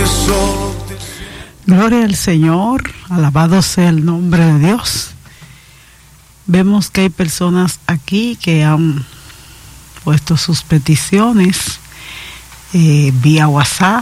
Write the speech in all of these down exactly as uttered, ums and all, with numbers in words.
Gloria al Señor, alabado sea el nombre de Dios. Vemos que hay personas aquí que han puesto sus peticiones eh, vía WhatsApp.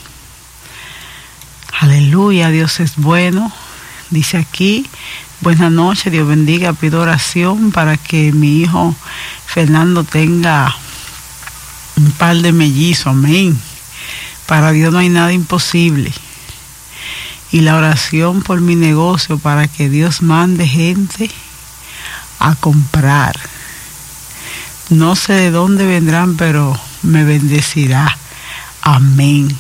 Aleluya, Dios es bueno. Dice aquí, buenas noches, Dios bendiga, pido oración para que mi hijo Fernando tenga un par de mellizos, amén. Para Dios no hay nada imposible. Y la oración por mi negocio para que Dios mande gente a comprar. No sé de dónde vendrán, pero me bendecirá. Amén.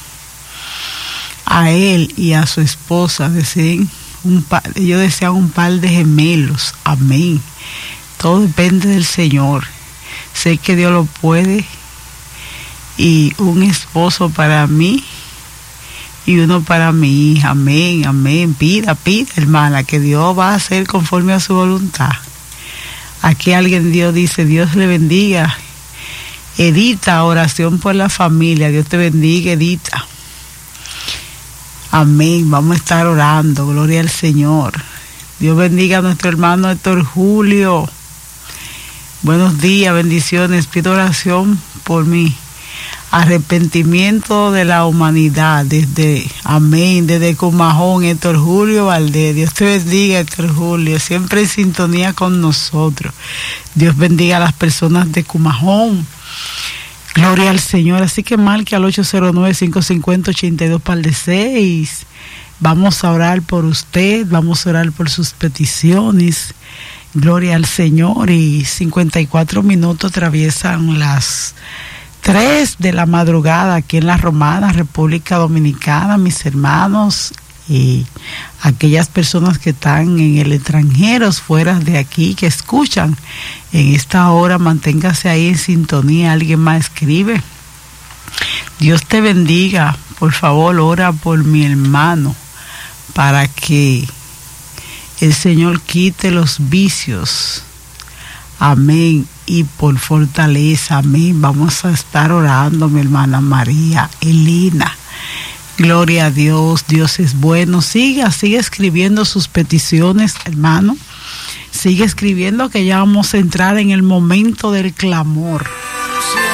A él y a su esposa deseen un par, ellos desean un par de gemelos. Amén. Todo depende del Señor. Sé que Dios lo puede. Y un esposo para mí y uno para mi hija. Amén, amén. Pida, pida, hermana, que Dios va a hacer conforme a su voluntad. Aquí alguien, Dios dice, Dios le bendiga. Edita, oración por la familia. Dios te bendiga, Edita. Amén. Vamos a estar orando. Gloria al Señor. Dios bendiga a nuestro hermano Héctor Julio. Buenos días, bendiciones. Pido oración por mí. Arrepentimiento de la humanidad desde, amén, desde Cumajón, Héctor Julio Valdés. Dios te bendiga, Héctor Julio, siempre en sintonía con nosotros. Dios bendiga a las personas de Cumajón. Gloria al Señor. Así que marque al ocho cero nueve, cinco cinco cero, ocho dos par de seis. Vamos a orar por usted, vamos a orar por sus peticiones. Gloria al Señor. Y cincuenta y cuatro minutos atraviesan las tres de la madrugada aquí en La Romana, República Dominicana, mis hermanos y aquellas personas que están en el extranjero, fuera de aquí, que escuchan en esta hora, manténgase ahí en sintonía. Alguien más escribe. Dios te bendiga, por favor, ora por mi hermano para que el Señor quite los vicios. Amén. Y por fortaleza, amén. Vamos a estar orando, mi hermana María Elena. Gloria a Dios, Dios es bueno. Siga, sigue escribiendo sus peticiones, hermano. Sigue escribiendo que ya vamos a entrar en el momento del clamor.